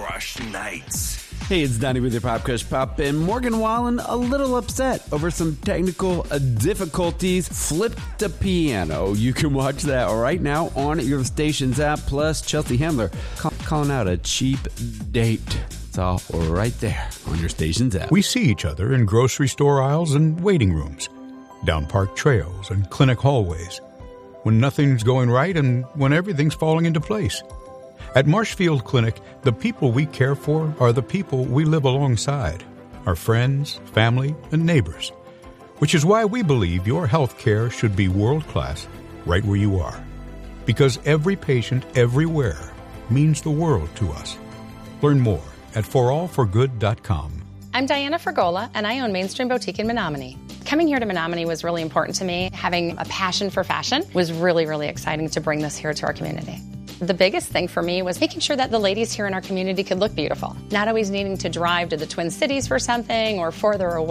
Crush Nights. Hey, it's Donnie with your Pop Crush Pop, and Morgan Wallen a little upset over some technical difficulties. Flipped a piano. You can watch that right now on your station's app. Plus, Chelsea Handler calling out a cheap date. It's all right there on your station's app. We see each other in grocery store aisles and waiting rooms, down park trails and clinic hallways, when nothing's going right and when everything's falling into place. At Marshfield Clinic, the people we care for are the people we live alongside, our friends, family, and neighbors, which is why we believe your health care should be world-class right where you are. Because every patient everywhere means the world to us. Learn more at forallforgood.com. I'm Diana Fergola, and I own Mainstream Boutique in Menominee. Coming here to Menominee was really important to me. Having a passion for fashion was really, really exciting to bring this here to our community. The biggest thing for me was making sure that the ladies here in our community could look beautiful, not always needing to drive to the Twin Cities for something or further away.